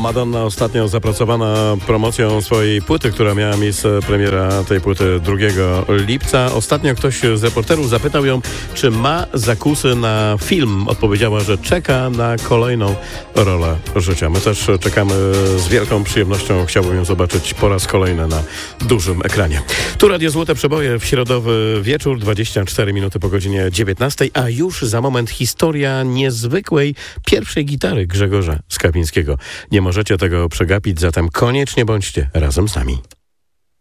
Madonna ostatnio zapracowana promocją swojej płyty, która miała miejsce, premiera tej płyty 2 lipca. Ostatnio ktoś z reporterów zapytał ją, czy ma zakusy na film. Odpowiedziała, że czeka na kolejną rolę życia. My też czekamy z wielką przyjemnością. Chciałbym ją zobaczyć po raz kolejny na dużym ekranie. Tu Radio Złote Przeboje w środowy wieczór, 24 minuty po godzinie 19, a już za moment historia niezwykłej pierwszej gitary Grzegorza Skawińskiego. Nie możecie tego przegapić, zatem koniecznie bądźcie razem z nami.